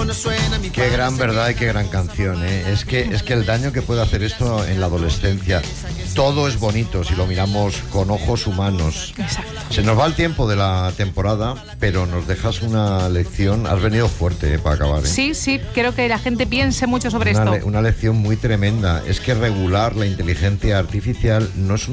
Qué gran verdad y qué gran canción, ¿eh? Es que el daño que puede hacer esto en la adolescencia. Todo es bonito si lo miramos con ojos humanos. Exacto. Se nos va el tiempo de la temporada, pero nos dejas una lección. Has venido fuerte, para acabar, ¿eh? Sí, quiero que la gente piense mucho sobre esto. Una lección muy tremenda. Es que regular la inteligencia artificial no es un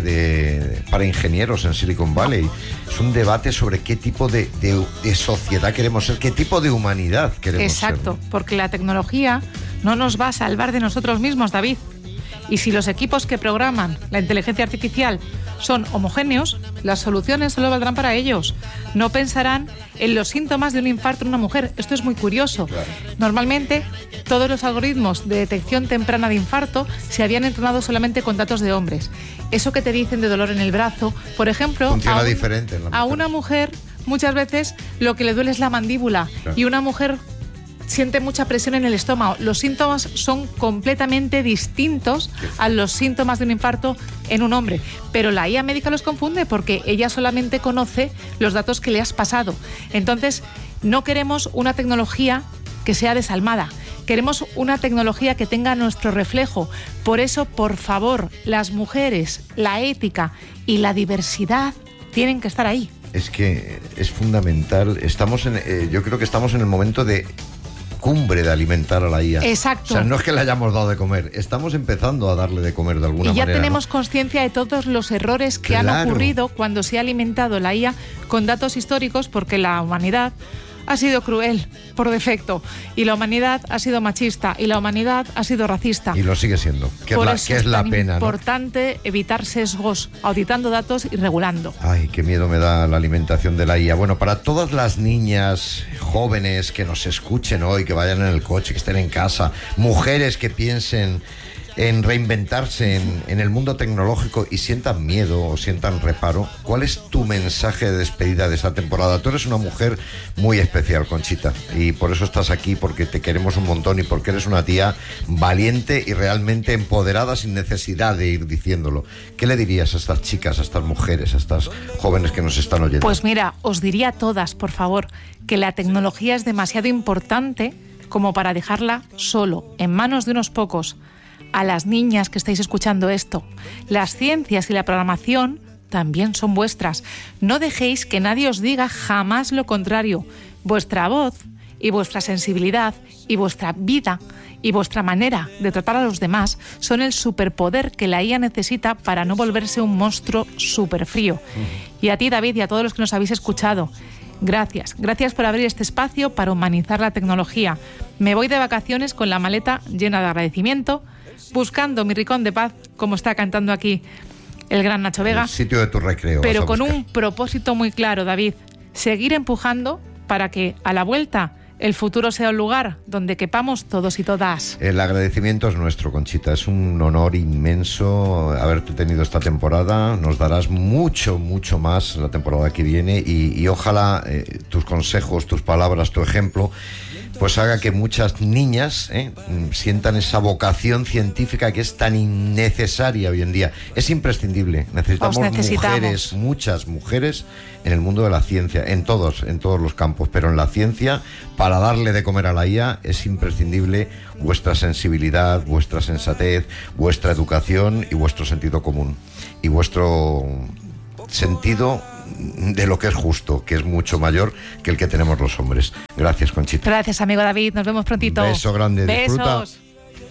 debate para ingenieros en Silicon Valley. Es un debate sobre qué tipo de sociedad queremos ser, qué tipo de humanidad queremos ser. Exacto, porque la tecnología no nos va a salvar de nosotros mismos, David. Y si los equipos que programan la inteligencia artificial son homogéneos, las soluciones solo valdrán para ellos. No pensarán en los síntomas de un infarto en una mujer. Esto es muy curioso. Claro. Normalmente, todos los algoritmos de detección temprana de infarto se habían entrenado solamente con datos de hombres. Eso que te dicen de dolor en el brazo, por ejemplo, funciona diferente en la mujer. A una mujer muchas veces lo que le duele es la mandíbula, claro. Y una mujer siente mucha presión en el estómago. Los síntomas son completamente distintos a los síntomas de un infarto en un hombre. Pero la IA médica los confunde porque ella solamente conoce los datos que le has pasado. Entonces, no queremos una tecnología que sea desalmada. Queremos una tecnología que tenga nuestro reflejo. Por eso, por favor, las mujeres, la ética y la diversidad tienen que estar ahí. Es que es fundamental. Yo creo que estamos en el momento de cumbre de alimentar a la IA. Exacto. O sea, no es que le hayamos dado de comer, estamos empezando a darle de comer de alguna manera. Y ya tenemos, ¿no?, conciencia de todos los errores que han ocurrido cuando se ha alimentado la IA con datos históricos, porque la humanidad ha sido cruel por defecto, y la humanidad ha sido machista, y la humanidad ha sido racista. Y lo sigue siendo, que es la pena, ¿no? Es importante evitar sesgos, auditando datos y regulando. Ay, qué miedo me da la alimentación de la IA. Bueno, para todas las niñas jóvenes que nos escuchen hoy, que vayan en el coche, que estén en casa, mujeres que piensen en reinventarse en el mundo tecnológico y sientan miedo o sientan reparo, ¿cuál es tu mensaje de despedida de esta temporada? Tú eres una mujer muy especial, Conchita, y por eso estás aquí, porque te queremos un montón y porque eres una tía valiente y realmente empoderada sin necesidad de ir diciéndolo. ¿Qué le dirías a estas chicas, a estas mujeres, a estas jóvenes que nos están oyendo? Pues mira, os diría a todas, por favor, que la tecnología es demasiado importante como para dejarla solo, en manos de unos pocos. A las niñas que estáis escuchando esto, las ciencias y la programación también son vuestras. No dejéis que nadie os diga jamás lo contrario. Vuestra voz y vuestra sensibilidad y vuestra vida y vuestra manera de tratar a los demás son el superpoder que la IA necesita para no volverse un monstruo súper frío. Y a ti, David, y a todos los que nos habéis escuchado, gracias por abrir este espacio para humanizar la tecnología. Me voy de vacaciones con la maleta llena de agradecimiento, buscando mi rincón de paz, como está cantando aquí el gran Nacho Vega. El sitio de tu recreo. Pero con un propósito muy claro, David. Seguir empujando para que a la vuelta el futuro sea un lugar donde quepamos todos y todas. El agradecimiento es nuestro, Conchita. Es un honor inmenso haberte tenido esta temporada. Nos darás mucho, mucho más la temporada que viene y ojalá tus consejos, tus palabras, tu ejemplo, pues haga que muchas niñas sientan esa vocación científica que es tan innecesaria hoy en día. Es imprescindible. Necesitamos mujeres, muchas mujeres en el mundo de la ciencia, en todos los campos, pero en la ciencia, para darle de comer a la IA, es imprescindible vuestra sensibilidad, vuestra sensatez, vuestra educación y vuestro sentido común. Y vuestro sentido de lo que es justo, que es mucho mayor que el que tenemos los hombres. Gracias, Conchita. Gracias, amigo David. Nos vemos prontito. Un beso grande. Besos. Disfruta.